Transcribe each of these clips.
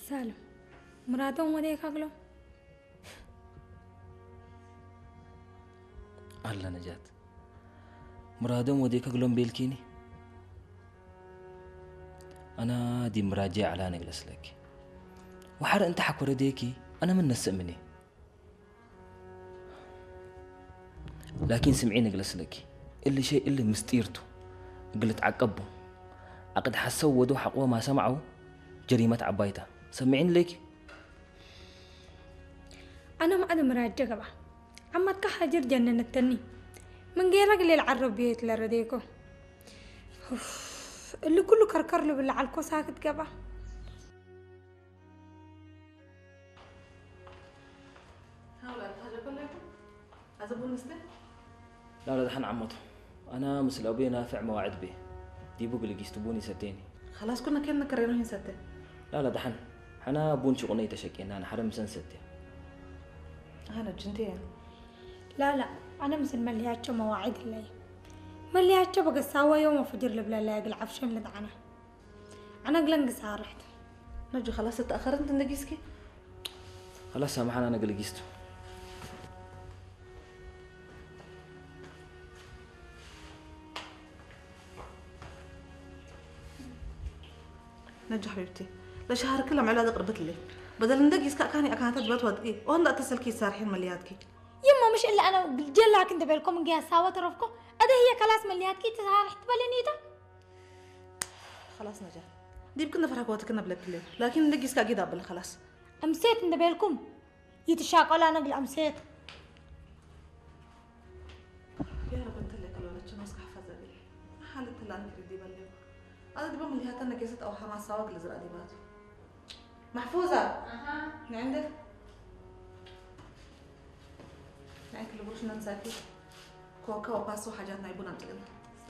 سالم مراتهم وديك أقلو الله نجات مرادهم وديك أقلون بيلكيني أنا دي مراجع على نجلس لك وحر أنت حكور ديكي أنا من نسق مني لكن سمعين نجلس لك اللي شيء اللي مستيرته قلت عقبه عقد حسوا ودو حقوه ما سمعوا جريمة عبايته سمعين لك أنا ما أنا مراجع قبع عما تكحجر جنن التني من غيرك اللي العرب بيت لرديكو اللي كله كركر له بالله عالكو ساكت قبع هذا بون مسته؟ لا دحين عمته أنا مثل أبي نافع مواعيد به دي بقول لك يستبوني ستيني خلاص كنا كنا كريناهن سته لا دحين أنا بون شغني تشكينا أنا حرم سن ستة أنا جنتين لا أنا مثل ملياتشو مواعيد اللي ملياتشو بقى ساوا يوم فجر لبلا لاقي العفشن لدعنا أنا قلنق سارحت نجو خلاص تأخرت أنت نجيسكي خلاص سامحنا أنا قلقيستو نجو حبيبتي لا شهر كلهم علاقة قربت لي بدل ندقيس كأني أكانت بات ودقي وهن اتصل كي سارحين ملياتكي يما مش إلا أنا جل لكن دبلكم من جهة ساوا ترفكم هذا هي كلاس مليات كي تسارحت بلنيتا خلاص نجا دي بكنا فرق وقتنا بلك الليل لكن ندقيس كأجيد قبل خلاص أمسيت ندبلكم يتشاقل أنا قل أمسيت يا رب انت اللي قالوا لك ناس حفظة لي ما حالت اللي أنا كردي بلي هذا دي بمن اللي هاتنا كيست أو حماس سواق لزرق ديبات محفوظة من عندك نعيك اللي بروش ننساكي كوكا وباسو حاجاتنا يبون أنتقلنا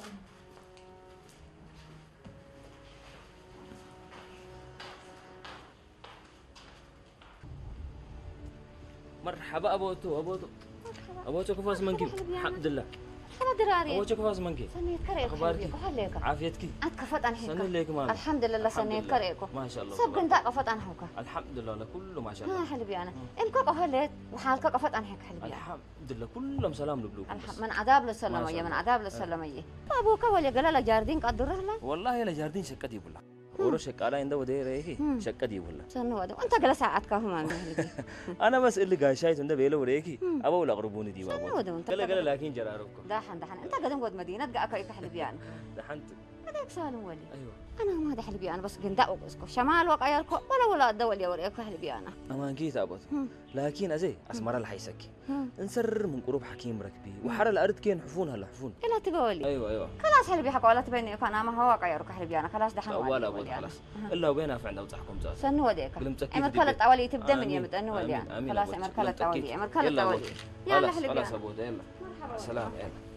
مرحبا أبوتو كفاس منكي الحمد لله أنا دراري أبوتو كفاس منكي سنيت كريكو أخبارك وهليك عافيتك أتكفت أنا هيك سني ليك مال الحمد لله سنيت كريكو ما شاء الله سب كنت قفت أنا هوكا الحمد لله كله ما شاء الله حلبي أنا إمك قهلت وحالك قفت أنا هيك حلبي الحمد لله كلهم سلام لبلوك من عذاب للسلامية من عذاب للسلامية أبوك ولا قال لا جاردين قدره له والله لا جاردين شكتي بولا ورو شكالا عنده ودي ريكي شكتي بولا سنو هذا أنت جلس ساعتك هم أنا بس اللي قاعد شايف عنده بيلو ريكي أبو لا قربوني دي بابا قال لكن جراركم دحن أنت قدم قد مدينة قاك حلبي أنا دحنت هذاك سالم ولي أيوة أنا ما هذا حلبي أنا بس قنداء وقسكو شمال وقايلكو ولا الدول يا وريك حلبي أنا أما كيت أبوت لكن أزي أسمر الحيسكي انسر من قروب حكيم ركبي وحر الأرض كين حفونها لحفون إلا تقولي أيوة خلاص حلبي حق ولا تبيني كان ما هو قايلك حلبي أنا خلاص دحن ولا أبوت خلاص إلا وبينا في عندنا وتحكم زاد سنو وديك عمر كلت أولي تبدأ من يوم تأنو ولي خلاص عمر كلت أولي عمر كلت أولي يلا حلبي خلاص أبوت يلا سلام يلا